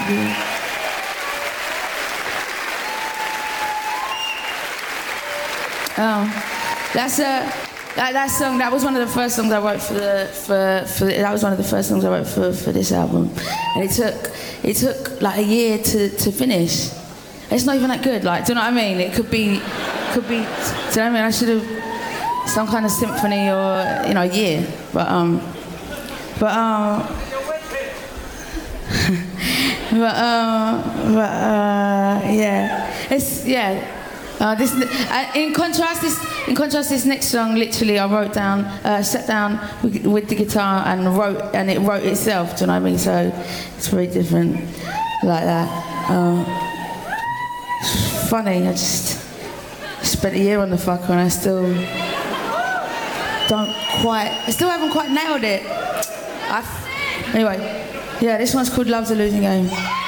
That's that song. That was one of the first songs I wrote that was one of the first songs I wrote for this album, and it took like a year to finish. It's not even that good. Like, do you know what I mean? It could be. Do you know what I mean? I should have some kind of symphony or a year, but yeah, it's yeah. In contrast, this next song, literally, I wrote down, sat down with the guitar and it wrote itself. Do you know what I mean? So it's very different, like that. It's funny. I just spent a year on the fucker and I still haven't quite nailed it. Anyway, yeah, this one's called "Love's a Losing Game."